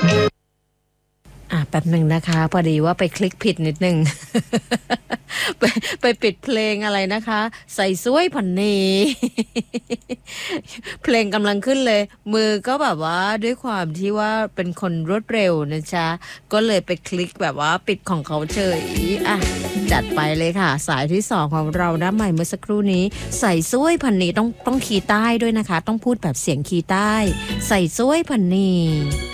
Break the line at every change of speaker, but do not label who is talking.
แป๊บหนึ่งนะคะพอดีว่าไปคลิกผิดนิดนึง ไปไปปิดเพลงอะไรนะคะใส่ซ้วยผันนี เพลงกำลังขึ้นเลยมือก็แบบว่าด้วยความที่ว่าเป็นคนรวดเร็วนะจ๊ะก็เลยไปคลิกแบบว่าปิดของเขาเฉยจัดไปเลยค่ะสายที่2ของเรานะใหม่เมื่อสักครู่นี้ใส่ซ้วยผันนีต้องคีย์ใต้ด้วยนะคะต้องพูดแบบเสียงคีย์ใต้ใส่ซ้วยผันนี